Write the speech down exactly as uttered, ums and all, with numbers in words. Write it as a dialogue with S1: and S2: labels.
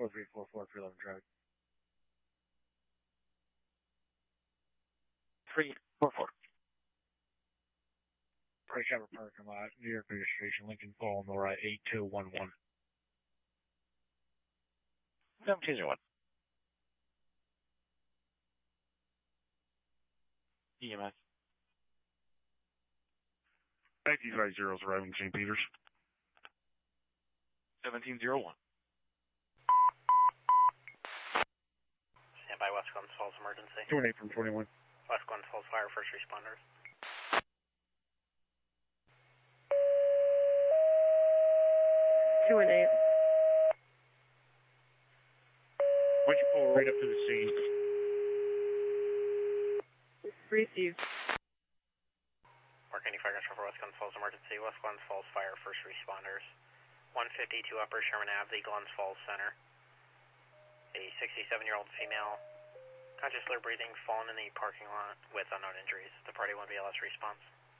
S1: four three four four three eleven traffic.
S2: three four four.
S1: Price Chopper parking lot, New York registration, Lincoln Fall, Nora eight two one one.
S2: seventeen zero one. E M S.
S1: nineteen five zero is arriving Saint Peter's.
S2: seventeen zero one.
S3: Stand by West Glens Falls emergency.
S1: two one eight from twenty-one.
S3: West Glens Falls Fire, first responders.
S4: two one eight.
S1: Why don't you pull right up to the scene?
S4: Received.
S3: Mark eighty-five for West Glens Falls emergency. West Glens Falls Fire, first responders. one fifty-two Upper Sherman Avenue, Glens Falls Center. A sixty-seven-year-old female, consciously breathing, fallen in the parking lot with unknown injuries. The party one B L S response.